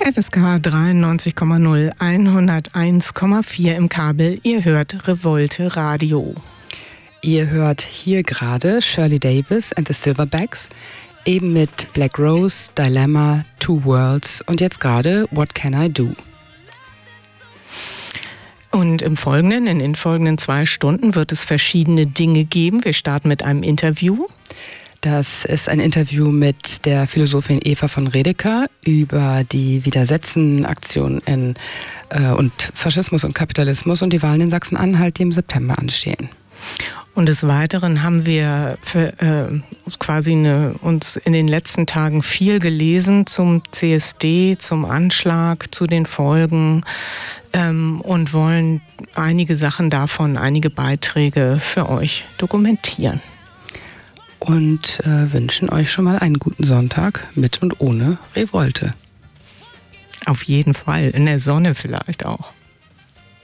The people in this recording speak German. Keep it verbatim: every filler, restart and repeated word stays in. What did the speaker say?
F S K dreiundneunzig Komma null, hunderteins Komma vier im Kabel. Ihr hört Revolte Radio. Ihr hört hier gerade Shirley Davis and the Silverbacks, eben mit Black Rose, Dilemma, Two Worlds und jetzt gerade What Can I Do? Und im Folgenden, in den folgenden zwei Stunden wird es verschiedene Dinge geben. Wir starten mit einem Interview. Das ist ein Interview mit der Philosophin Eva von Redeker über die Widersetzen-Aktion in, äh, und Faschismus und Kapitalismus und die Wahlen in Sachsen-Anhalt, die im September anstehen. Und des Weiteren haben wir für, äh, quasi eine, uns in den letzten Tagen viel gelesen zum C S D, zum Anschlag, zu den Folgen ähm, und wollen einige Sachen davon, einige Beiträge für euch dokumentieren. Und äh, wünschen euch schon mal einen guten Sonntag mit und ohne Revolte. Auf jeden Fall, in der Sonne vielleicht auch.